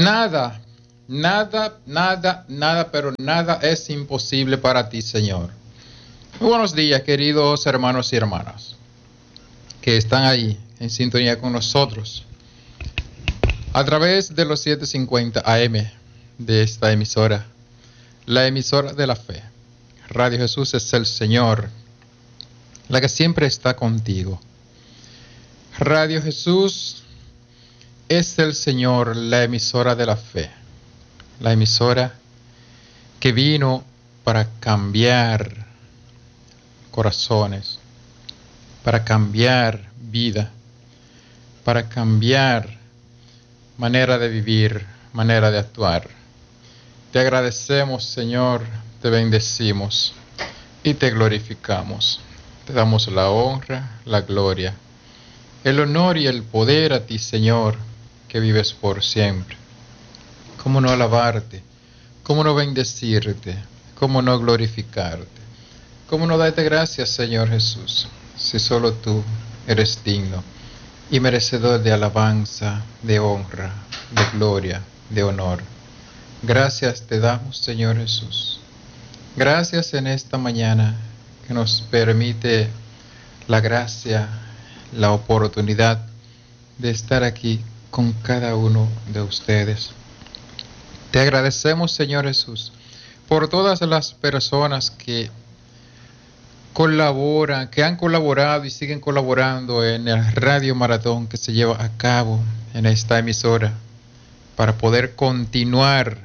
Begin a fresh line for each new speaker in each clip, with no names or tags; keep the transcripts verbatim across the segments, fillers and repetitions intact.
Nada, nada, nada, nada, pero nada es imposible para ti, Señor. Muy buenos días, queridos hermanos y hermanas, que están ahí en sintonía con nosotros a través de los setecientos cincuenta A M de esta emisora, la emisora de la fe. Radio Jesús es el Señor, la que siempre está contigo. Radio Jesús es el Señor, la emisora de la fe, la emisora que vino para cambiar corazones, para cambiar vida, para cambiar manera de vivir, manera de actuar. Te agradecemos, Señor, te bendecimos y te glorificamos. Te damos la honra, la gloria, el honor y el poder a ti, Señor, que vives por siempre. ¿Cómo no alabarte? ¿Cómo no bendecirte? ¿Cómo no glorificarte? ¿Cómo no darte gracias, Señor Jesús, si solo tú eres digno y merecedor de alabanza, de honra, de gloria, de honor? Gracias te damos, Señor Jesús. Gracias en esta mañana que nos permite la gracia, la oportunidad de estar aquí con cada uno de ustedes. Te agradecemos, Señor Jesús, por todas las personas que colaboran, que han colaborado y siguen colaborando en el Radio Maratón que se lleva a cabo en esta emisora para poder continuar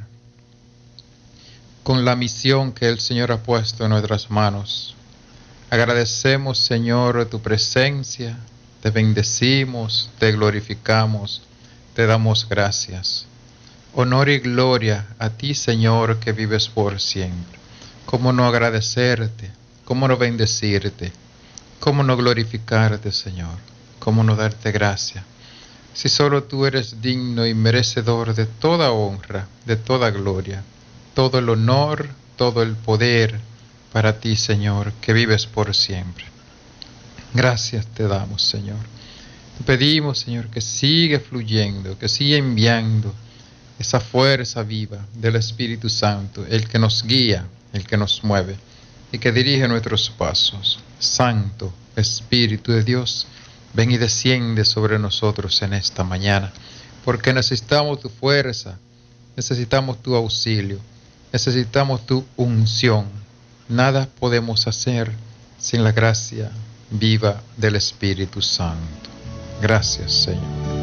con la misión que el Señor ha puesto en nuestras manos. Agradecemos, Señor, tu presencia, te bendecimos, te glorificamos, te damos gracias. Honor y gloria a ti, Señor, que vives por siempre. ¿Cómo no agradecerte? ¿Cómo no bendecirte? ¿Cómo no glorificarte, Señor? ¿Cómo no darte gracia? Si solo tú eres digno y merecedor de toda honra, de toda gloria, todo el honor, todo el poder para ti, Señor, que vives por siempre. Gracias te damos, Señor. Te pedimos, Señor, que siga fluyendo, que siga enviando esa fuerza viva del Espíritu Santo, el que nos guía, el que nos mueve y que dirige nuestros pasos. Santo Espíritu de Dios, ven y desciende sobre nosotros en esta mañana, porque necesitamos tu fuerza, necesitamos tu auxilio, necesitamos tu unción. Nada podemos hacer sin la gracia viva del Espíritu Santo. Gracias, Señor.